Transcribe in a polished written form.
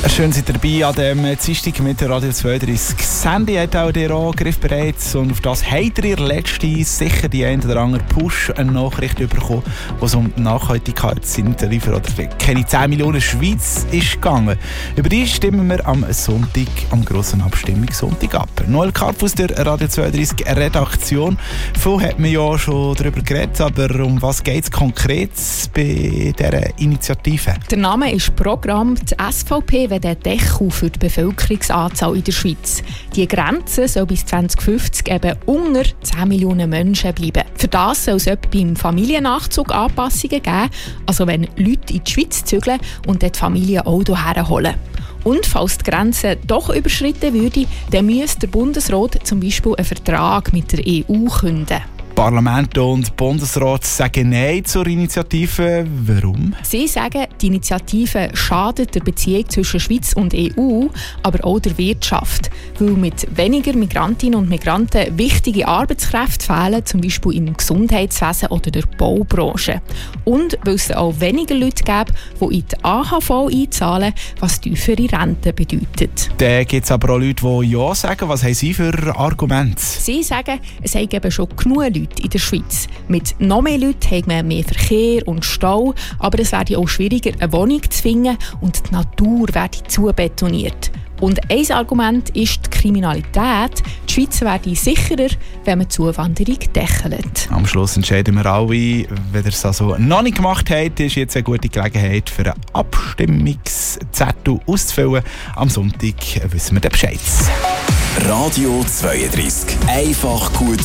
Schön seid ihr dabei an dem Dienstag mit der Radio 32. Sandy hat auch den griffbereit und auf das habt ihr letzte sicher die ein oder andere Push eine Nachricht bekommen, wo es um die Nachhaltigkeitsinterefe oder keine 10 Millionen Schweiz ist gegangen. Über die stimmen wir am Sonntag, am grossen Abstimmungssonntag ab. Noel Karp aus der Radio 32 Redaktion. Vorher hat man ja schon darüber geredet, aber um was geht es konkret bei dieser Initiative? Der Name ist Programm. Die SVP will den Deckel für die Bevölkerungsanzahl in der Schweiz. Die Grenze soll bis 2050 eben unter 10 Millionen Menschen bleiben. Für das soll es beim Familiennachzug Anpassungen geben, also wenn Leute in die Schweiz zügeln und dort die Familie auch hierher holen. Und falls die Grenze doch überschritten würde, dann müsste der Bundesrat zum Beispiel einen Vertrag mit der EU künden. Parlament und Bundesrat sagen Nein zur Initiative. Warum? Sie sagen, die Initiative schadet der Beziehung zwischen Schweiz und EU, aber auch der Wirtschaft. Weil mit weniger Migrantinnen und Migranten wichtige Arbeitskräfte fehlen, zum Beispiel im Gesundheitswesen oder der Baubranche. Und weil es auch weniger Leute gibt, die in die AHV einzahlen, was tiefere Renten bedeutet. Dann gibt es aber auch Leute, die Ja sagen. Was haben Sie für Argumente? Sie sagen, es haben eben schon genug Leute in der Schweiz. Mit noch mehr Leuten haben wir mehr Verkehr und Stau, aber es werde auch schwieriger, eine Wohnung zu finden und die Natur werde zubetoniert. Und ein Argument ist die Kriminalität. Die Schweiz werde sicherer, wenn man die Zuwanderung dechelt. Am Schluss entscheiden wir alle, wenn ihr es also noch nicht gemacht habt, ist jetzt eine gute Gelegenheit für einen Abstimmungszettel auszufüllen. Am Sonntag wissen wir den Bescheid. Radio 32. Einfach gut